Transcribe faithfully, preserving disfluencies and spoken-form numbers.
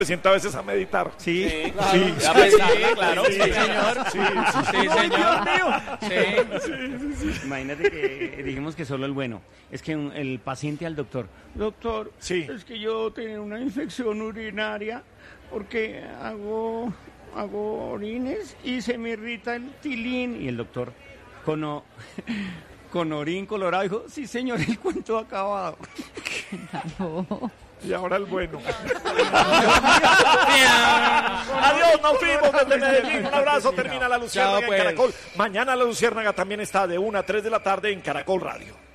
Me siento a veces a meditar. Sí, Sí, claro. sí, Ya me- sí, claro. Sí, Sí, señor. Sí, sí, sí. Sí, señor. Sí. Imagínate que dijimos que solo el bueno. Es que un- el paciente al doctor. Doctor, Sí. es que yo tengo una infección urinaria porque hago, hago orines y se me irrita el tilín. Y el doctor, con, o- con orín colorado, dijo, sí señor, el cuento ha acabado. Y ahora el bueno. Adiós, nos fuimos desde Medellín. Un abrazo, termina la Luciérnaga Chao, pues. en Caracol. Mañana la Luciérnaga también está de una a tres de la tarde en Caracol Radio.